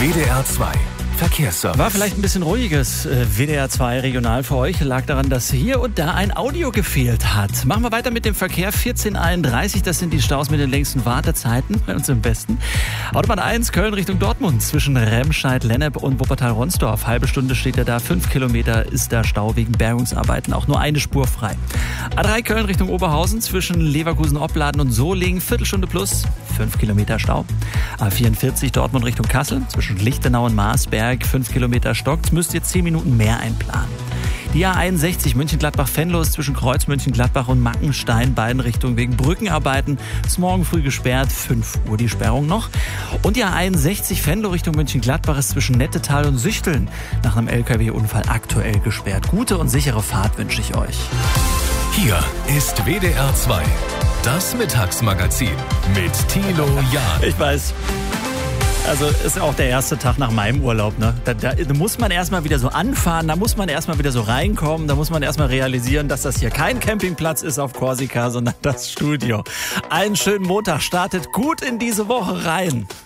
WDR 2 Verkehrsservice. War vielleicht ein bisschen ruhiges WDR 2 regional für euch. Lag daran, dass hier und da ein Audio gefehlt hat. Machen wir weiter mit dem Verkehr. 1431, das sind die Staus mit den längsten Wartezeiten bei uns im Westen. Autobahn 1, Köln Richtung Dortmund zwischen Remscheid, Lennep und Wuppertal-Ronsdorf. Halbe Stunde steht er da, 5 Kilometer ist da Stau wegen Bergungsarbeiten. Auch nur eine Spur frei. A3 Köln Richtung Oberhausen zwischen Leverkusen-Opladen und Solingen. Viertelstunde plus, 5 Kilometer Stau. A44 Dortmund Richtung Kassel zwischen Lichtenau und Marsberg. 5 Kilometer stockt, müsst ihr 10 Minuten mehr einplanen. Die A61 Mönchengladbach-Venlo ist zwischen Kreuz Mönchengladbach und Mackenstein, beiden Richtungen wegen Brückenarbeiten. Ist morgen früh gesperrt, 5 Uhr die Sperrung noch. Und die A61 Venlo Richtung Mönchengladbach ist zwischen Nettetal und Süchteln nach einem LKW-Unfall aktuell gesperrt. Gute und sichere Fahrt wünsche ich euch. Hier ist WDR 2, das Mittagsmagazin mit Thilo Jahn. Ich weiß. Also ist auch der erste Tag nach meinem Urlaub, ne? Da muss man erstmal wieder so anfahren, da muss man erstmal wieder so reinkommen, da muss man erstmal realisieren, dass das hier kein Campingplatz ist auf Korsika, sondern das Studio. Einen schönen Montag, startet gut in diese Woche rein.